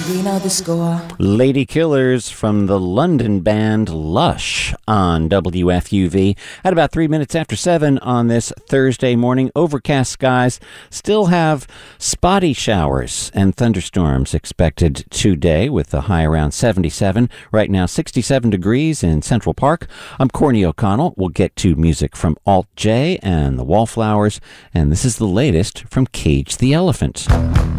We know the score. Lady Killers from the London band Lush on WFUV at about 3 minutes after 7 on this Thursday morning. Overcast skies still have spotty showers and thunderstorms expected today with a high around 77. Right now 67 degrees in Central Park. I'm Corny O'Connell. We'll get to music from Alt J and the Wallflowers, and this is the latest from Cage the Elephant.